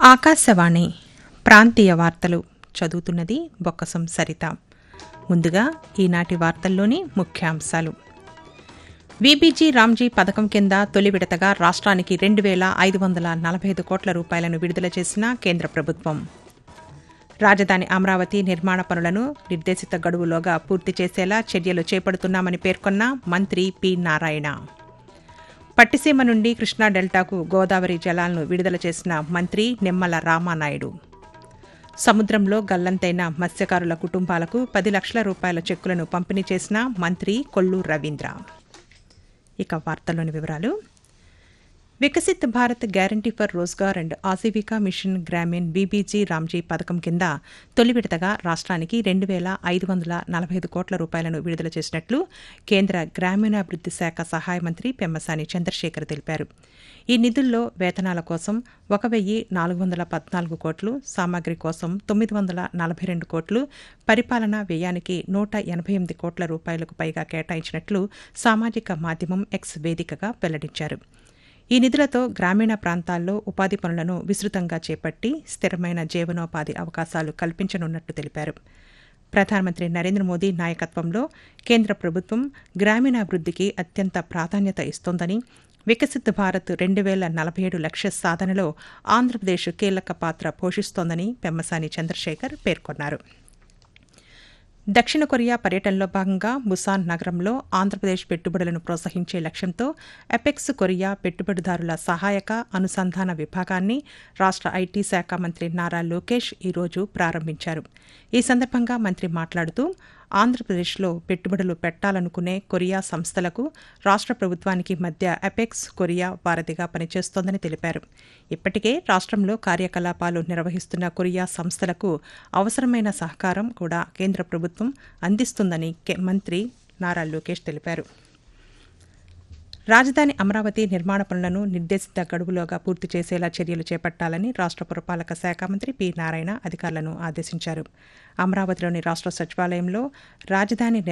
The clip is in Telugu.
ఆకాశవాణి ప్రాంతీయ వార్తలు చదువుతున్నది బొక్కసం సరిత. ముందుగా ఈనాటి వార్తల్లోని ముఖ్యాంశాలు. వీబీజీ రామ్జీ పథకం కింద తొలి విడతగా రాష్ట్రానికి 2,545 కోట్ల రూపాయలను విడుదల చేసిన కేంద్ర ప్రభుత్వం. రాజధాని అమరావతి నిర్మాణ పనులను నిర్దేశిత గడువులోగా పూర్తి చేసేలా చర్యలు చేపడుతున్నామని పేర్కొన్న మంత్రి పి. నారాయణ. పట్టిసీమ నుండి కృష్ణా డెల్టాకు గోదావరి జలాలను విడుదల చేసిన మంత్రి నిమ్మల రామానాయుడు. సముద్రంలో గల్లంతైన మత్స్యకారుల కుటుంబాలకు 10 లక్షల రూపాయల చెక్కులను పంపిణీ చేసిన మంత్రి కొల్లు రవీంద్ర. ఇక వార్తల్లోని వివరాలు. Viksit Bharat guarantee for Rozgar and Aajeevika machine Grameen VBG Ramji పథకం కింద తొలి విడతగా రాష్ట్రానికి 2,545 కోట్ల రూపాయలను విడుదల చేసినట్లు కేంద్ర గ్రామీణాభివృద్ది శాఖ సహాయ మంత్రి పెమ్మసాని చంద్రశేఖర్ తెలిపారు. ఈ నిధుల్లో వేతనాల కోసం 1,414 కోట్లు, సామాగ్రి కోసం 942 కోట్లు, పరిపాలనా వ్యయానికి 188 కోట్ల రూపాయలకు పైగా కేటాయించినట్లు సామాజిక మాధ్యమం ఎక్స్ వేదికగా వెల్లడించారు. ఈ నిధులతో గ్రామీణ ప్రాంతాల్లో ఉపాధి పనులను విస్తృతంగా చేపట్టి స్థిరమైన జీవనోపాధి అవకాశాలు కల్పించనున్నట్లు తెలిపారు. ప్రధానమంత్రి నరేంద్ర మోదీ నాయకత్వంలో కేంద్ర ప్రభుత్వం గ్రామీణాభివృద్దికి అత్యంత ప్రాధాన్యత ఇస్తోందని, వికసిత్ భారత్ 2047 లక్ష్య సాధనలో ఆంధ్రప్రదేశ్ కీలక పాత్ర పోషిస్తోందని పెమ్మసాని చంద్రశేఖర్ పేర్కొన్నారు. దక్షిణ కొరియా పర్యటనలో భాగంగా ముసాన్ నగరంలో ఆంధ్రప్రదేశ్ పెట్టుబడులను ప్రోత్సహించే లక్ష్యంతో అపెక్స్ కొరియా పెట్టుబడిదారుల సహాయక అనుసంధాన విభాగాన్ని రాష్ట్ర ఐటీ శాఖ మంత్రి నారా లోకేష్ ఈరోజు ప్రారంభించారు. ఈ సందర్భంగా మంత్రి మాట్లాడుతూ ఆంధ్రప్రదేశ్లో పెట్టుబడులు పెట్టాలనుకునే కొరియా సంస్థలకు రాష్ట్ర ప్రభుత్వానికి మధ్య అపెక్స్ కొరియా వారధిగా పనిచేస్తోందని తెలిపారు. ఇప్పటికే రాష్ట్రంలో కార్యకలాపాలు నిర్వహిస్తున్న కొరియా సంస్థలకు అవసరమైన సహకారం కూడా కేంద్ర ప్రభుత్వం అందిస్తుందని మంత్రి నారా లోకేష్ తెలిపారు. రాజధాని అమరావతి నిర్మాణ పనులను నిర్దేశిత గడువులోగా పూర్తి చేసేలా చర్యలు చేపట్టాలని రాష్ట్ర పురపాలక శాఖ మంత్రి పి. నారాయణ అధికారులను ఆదేశించారు. అమరావతిలోని రాష్ట్ర సచివాలయంలో రాజధాని